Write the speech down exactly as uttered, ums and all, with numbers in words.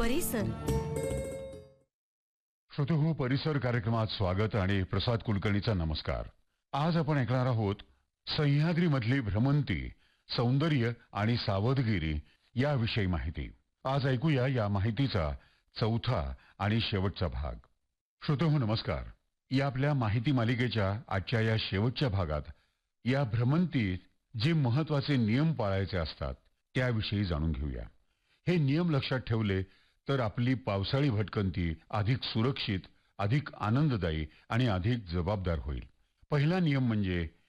परिसर. श्रोतेहो, परिसर कार्यक्रमात स्वागत आणि प्रसाद कुलकर्णीचा नमस्कार. आज आपण ऐकणार आहोत सह्याद्रीमधली भ्रमंती, सौंदर्य आणि सावधगिरी याविषयी माहिती. आज ऐकूया या माहितीचा चौथा आणि शेवटचा भाग. श्रोतेहो नमस्कार. या आपल्या माहिती मालिकेच्या आजच्या या शेवटच्या भागात या भ्रमंतीत जे महत्वाचे नियम पाळायचे असतात त्याविषयी जाणून घेऊया. हे नियम लक्षात ठेवले तर आपली पावसाळी भटकंती अधिक सुरक्षित, अधिक आनंददायी आणि अधिक जबाबदार होईल. पहिला नियम म्हणजे